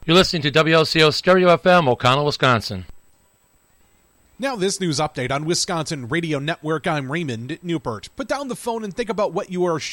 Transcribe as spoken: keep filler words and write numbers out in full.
You're listening to W L C O Stereo F M, O'Connell, Wisconsin. Now this news update on Wisconsin Radio Network. I'm Raymond Newport. Put down the phone and think about what you are